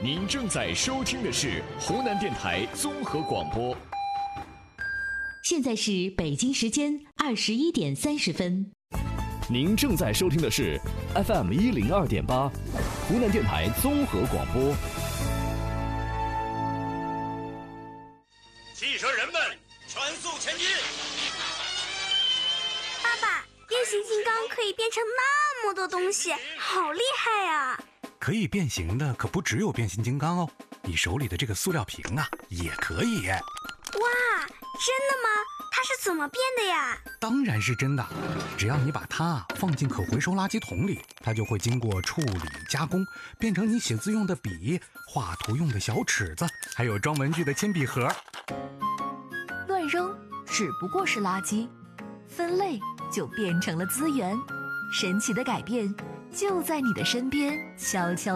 您正在收听的是湖南电台综合广播。 现在是北京时间21:30。 您正在收听的是 FM 102.8，湖南电台综合广播。 汽车人们，全速前进！ 爸爸，变形金刚可以变成那么多东西，好厉害呀！ 可以变形的可不只有变形金刚哦，你手里的这个塑料瓶啊，也可以。 哇，真的吗？它是怎么变的呀？ 当然是真的，只要你把它放进可回收垃圾桶里，它就会经过处理加工，变成你写字用的笔、画图用的小尺子，还有装文具的铅笔盒。 乱扔只不过是垃圾，分类就变成了资源。神奇的改变就在你的身边，悄悄